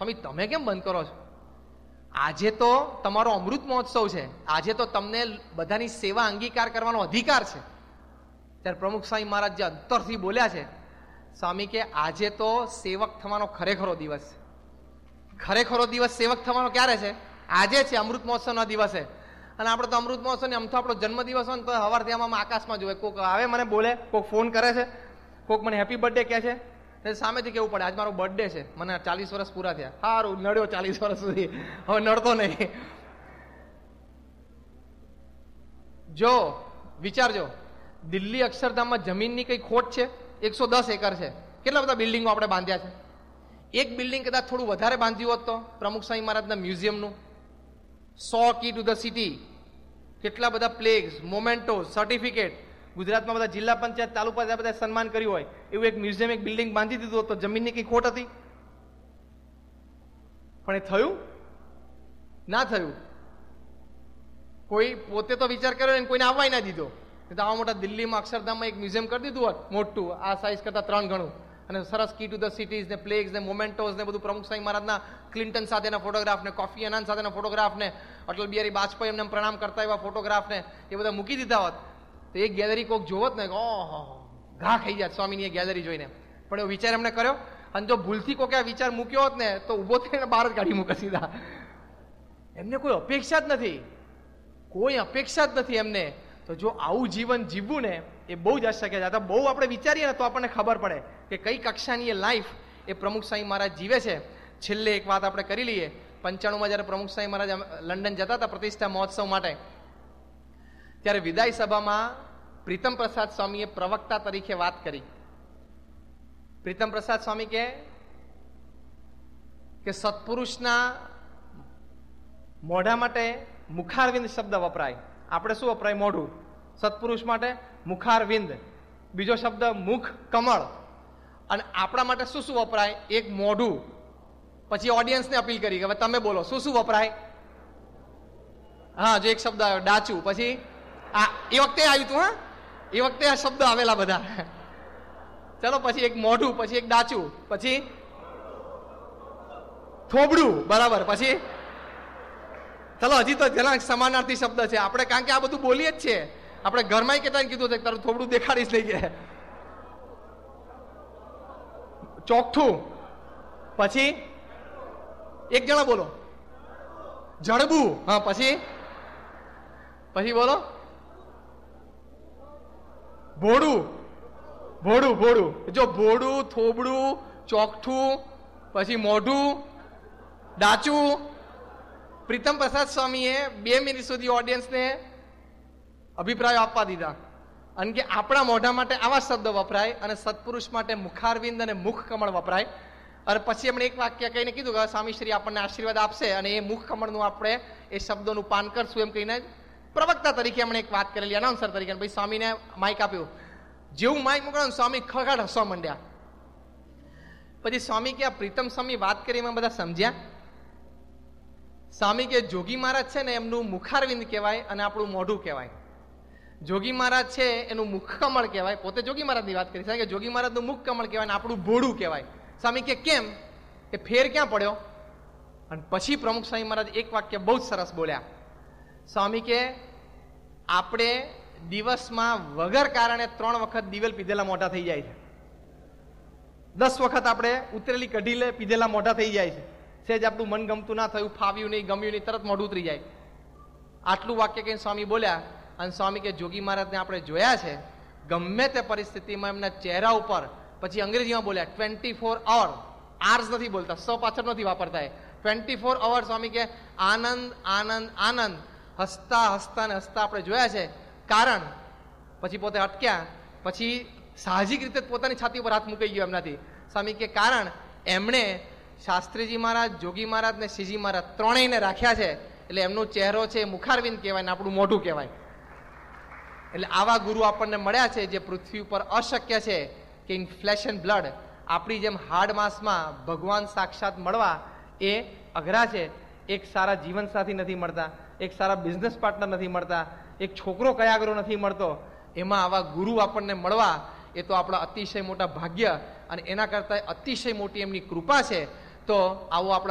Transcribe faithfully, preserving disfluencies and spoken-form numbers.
સ્વામી તમે કેમ બંધ કરો છો? આજે તો તમારો અમૃત મહોત્સવ છે, આજે તો તમને બધાની સેવા અંગીકાર કરવાનો અધિકાર છે. ત્યારે પ્રમુખ સ્વામી મહારાજ જે અંતરથી બોલ્યા છે, સ્વામી કે આજે તો સેવક થવાનો ખરેખરો દિવસ છે. ખરેખરો દિવસ સેવક થવાનો ક્યારે છે? આજે છે, અમૃત મહોત્સવના દિવસે. અને આપણે તો અમૃત મહોત્સવ ને આમ તો આપણો જન્મ દિવસ હોય ને તો સવારથી આમાં આકાશમાં જોવે, કોઈક આવે મને બોલે, કોઈક ફોન કરે છે, કોઈક મને હેપી બર્થડે કહે છે, સામેથી કેવું પડે આજ મારો બર્થડે છે, મને ચાલીસ વર્ષ પૂરા થયા. સારું નડ્યો ચાલીસ વર્ષ સુધી, હવે નડતો નહીં. જો વિચારજો, દિલ્હી અક્ષરધામમાં જમીનની કઈ ખોટ છે? એકસો દસ એકર છે. કેટલા બધા બિલ્ડિંગો આપણે બાંધ્યા છે. એક બિલ્ડિંગ કદાચ થોડું વધારે બાંધ્યું હોત તો પ્રમુખ સ્વામી મહારાજના મ્યુઝિયમનું સો કી ટુ ધ સિટી, કેટલા બધા પ્લેગ્સ, મોમેન્ટો, સર્ટિફિકેટ, ગુજરાતમાં બધા જિલ્લા પંચાયત, તાલુકા બધા સન્માન કર્યું હોય એવું એક મ્યુઝિયમ, એક બિલ્ડિંગ બાંધી દીધું તો જમીનની કઈ ખોટ હતી? પણ એ થયું ના થયું? કોઈ પોતે તો વિચાર કર્યો ને કોઈને આવવાય ના દીધો. આવા મોટા દિલ્હીમાં અક્ષરધામમાં એક મ્યુઝિયમ કરી દીધું હોત મોટું, આ સાઇઝ કરતા ત્રણ ગણું, અને સરસ કી ટુ ધ સિટીઝ ને પ્લેગ્સ ને મોમેન્ટોસ ને બધું, પ્રમુખ સ્વામી મહારાજના ક્લિન્ટન સાથેના ફોટોગ્રાફ ને કોફી અનાન સાથેના ફોટોગ્રાફ ને અટલ બિહારી વાજપેયી એમને પ્રણામ કરતા એવા ફોટોગ્રાફ ને એ બધા મૂકી દીધા હોત તો એ ગેલેરી કોઈક જોવત ને ઓહો ઘા ખાઈ જાય સ્વામીની એ ગેલેરી જોઈને. પણ એવો વિચાર એમને કર્યો, અને જો ભૂલથી કોઈ આ વિચાર મૂક્યો હોત ને તો ઉભો થઈને બહાર જ કાઢી મૂકે સીધા. એમને કોઈ અપેક્ષા જ નથી, કોઈ અપેક્ષા જ નથી એમને. તો જો આવું જીવન જીવવું ને એ બહુ જ અશક્ય છે. બહુ આપણે વિચારીએ ને તો આપણને ખબર પડે કે કઈ કક્ષાની એ લાઈફ એ પ્રમુખ સ્વામી મહારાજ જીવે છે. છેલ્લે એક વાત આપણે કરી લઈએ. પંચાણુંમાં જયારે પ્રમુખ સ્વામી મહારાજ લંડન જતા હતા પ્રતિષ્ઠા મહોત્સવ માટે, ત્યારે વિદાય સભામાં પ્રીતમ પ્રસાદ સ્વામીએ પ્રવક્તા તરીકે વાત કરી. પ્રીતમ પ્રસાદ સ્વામી કે કે સત્પુરુષના મોઢા માટે મુખારવિંદ શબ્દ વપરાય. આપણે શું વપરાય? મોઢું. સત્પુરુષ માટે મુખારવિંદ. બીજો શબ્દ મુખ કમળ. અને આપણા માટે શું શું વપરાય? એક મોઢું. પછી ઓડિયન્સને અપીલ કરી કે હવે તમે બોલો શું શું વપરાય? હા, જો એક શબ્દ આવ્યો ડાચું. પછી આ એ વખતે આવ્યું હતું, હા એ વખતે આ શબ્દ આવેલા બધા. ચલો, પછી એક મોઢું, પછી એક ડાચું, પછી થોબડું, બરાબર. પછી ચલો હજી તો જરા સમાનાર્થી શબ્દ છે આપણે, કારણ કે આ બધું બોલીએ જ છે આપણે. ઘરમાં કેટલા કીધું છે તારું થોબડું દેખાડીશ નહીં કે. ચોકઠું. પછી એક જણા બોલો જડબું. હા, પછી પછી બોલો ભોળું. ભોળું ભોળું જો ભોળું, થોબડું, ચોકઠું, પછી મોઢું, ડાચું. પ્રીતમ પ્રસાદ સ્વામીએ બે મિનિટ સુધી ઓડિયન્સને અભિપ્રાયો આપવા દીધા અને કે આપણા મોઢા માટે આવા શબ્દ વપરાય અને સત્પુરુષ માટે મુખારવિંદ અને મુખ કમળ વપરાય. અને પછી એમણે એક વાક્ય કહીને કીધું કે સ્વામી શ્રી આપણને આશીર્વાદ આપશે અને એ મુખ કમળનું આપણે એ શબ્દોનું પાન કરશું એમ કહીને પ્રવક્તા તરીકે એમણે એક વાત કરેલી, અનાઉન્સર તરીકે. પછી સ્વામીને માઇક આપ્યું. જેવું માઇક મોકલ્યું સ્વામી ખડખડ હસવા માંડ્યા. પછી સ્વામી કે આ પ્રીતમ સ્વામી વાત કરી એમાં બધા સમજ્યા. સ્વામી કે જોગી મહારાજ છે ને એમનું મુખારવિંદ કહેવાય અને આપણું મોઢું કહેવાય. જોગી મહારાજ છે એનું મુખ કમળ કહેવાય. પોતે જોગી મહારાજની વાત કરી કે જોગી મહારાજનું મુખ કમળ કહેવાય અને આપણું ભોળું કહેવાય. સ્વામી કે કેમ? એ ફેર ક્યાં પડ્યો? અને પછી પ્રમુખ સ્વામી મહારાજ એક વાક્ય બહુ જ સરસ બોલ્યા. સ્વામી કે આપણે દિવસમાં વગર કારણે ત્રણ વખત દિવેલ પીધેલા મોઢા થઈ જાય છે. દસ વખત આપણે ઉતરેલી કઢી લે પીધેલા મોઢા થઈ જાય છે. સેજ આપણું મન ગમતું ના થયું, ફાવ્યું નહીં, ગમ્યું નહીં, તરત મોઢું ઉતરી જાય. આટલું વાક્ય કહીને સ્વામી બોલ્યા. અને સ્વામી કે જોગી મહારાજને આપણે જોયા છે ગમે તે પરિસ્થિતિમાં એમના ચહેરા ઉપર, પછી અંગ્રેજીમાં બોલ્યા ટ્વેન્ટી ફોર અવર, આર્સ નથી બોલતા, સ પાછળ નથી વાપરતા, ટ્વેન્ટી ફોર અવર સ્વામી કે આનંદ આનંદ આનંદ હસતા હસતા ને હસતા આપણે જોયા છે. કારણ પછી પોતે અટક્યા. પછી સાહજિક રીતે પોતાની છાતી પર હાથ મૂકી ગયો એમનાથી. સ્વામી કે કારણ એમણે શાસ્ત્રીજી મહારાજ, જોગી મહારાજ ને શ્રીજી મહારાજ ત્રણેયને રાખ્યા છે એટલે એમનો ચહેરો છે મુખારવિંદ કહેવાય ને આપણું મોઢું કહેવાય. એટલે આવા ગુરુ આપણને મળ્યા છે જે પૃથ્વી ઉપર અશક્ય છે કે ઇન ફ્લેશ એન્ડ બ્લડ આપણી જેમ હાર્ડ માસમાં ભગવાન સાક્ષાત મળવા એ અઘરા છે. એક સારા જીવનસાથી નથી મળતા, એક સારા બિઝનેસ પાર્ટનર નથી મળતા, એક છોકરો કયાગરો નથી મળતો. એમાં આવા ગુરુ આપણને મળવા એ તો આપણા અતિશય મોટા ભાગ્ય અને એના કરતા અતિશય મોટી એમની કૃપા છે. તો આવો આપણે